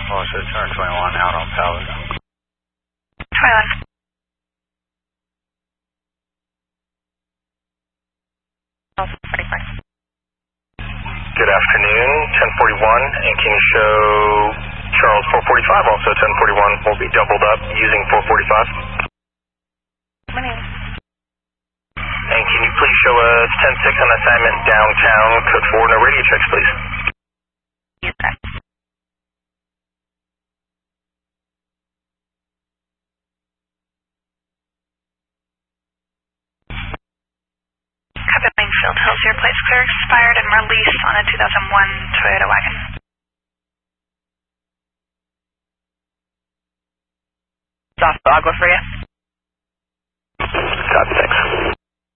Also, turn 21 out on Pelican. 21. Good afternoon, 1041, and can you show Charles 445? Also 1041 will be doubled up using 445. Morning. And can you please show us 106 on assignment downtown, code 4, no radio checks, please. Okay. Copy Wingfield Hills, your place clear expired and released on a 2001 Toyota wagon. Soft Agua for you.